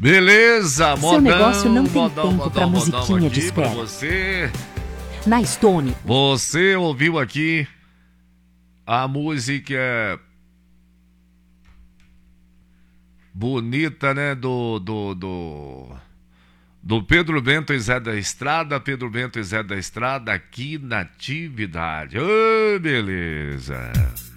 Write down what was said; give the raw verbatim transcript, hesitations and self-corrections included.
Beleza, modão. Seu negócio não tem modão, tempo modão, pra modão musiquinha aqui de espera. pra você. Na Stone. Você ouviu aqui a música bonita, né? Do, do, do, do Pedro Bento e Zé da Estrada. Pedro Bento e Zé da Estrada aqui na Atividade. Ô, beleza.